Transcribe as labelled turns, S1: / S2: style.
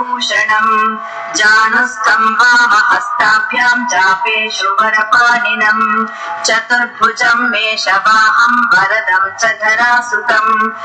S1: भूषणम् जानुस्थं वामहस्ताभ्यां चापेषु वरपाणिनम् चतुर्भुजं मेषवाहं वरदं च धरासुतम्